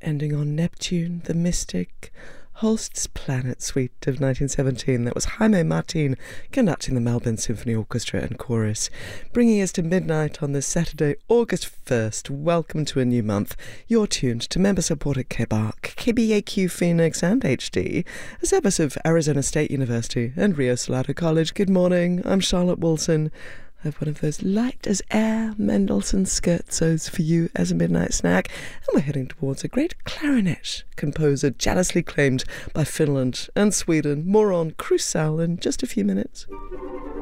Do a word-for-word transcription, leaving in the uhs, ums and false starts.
ending on Neptune, the Mystic, Holst's Planet Suite of nineteen seventeen. That was Jaime Martin conducting the Melbourne Symphony Orchestra and Chorus, bringing us to midnight on this Saturday, August first. Welcome to a new month. You're tuned to member-supported K B A R C, K B A Q Phoenix and H D, a service of Arizona State University and Rio Salado College. Good morning, I'm Charlotte Wilson. I have one of those light-as-air Mendelssohn scherzos for you as a midnight snack, and we're heading towards a great clarinet composer jealously claimed by Finland and Sweden. More on Krusal in just a few minutes.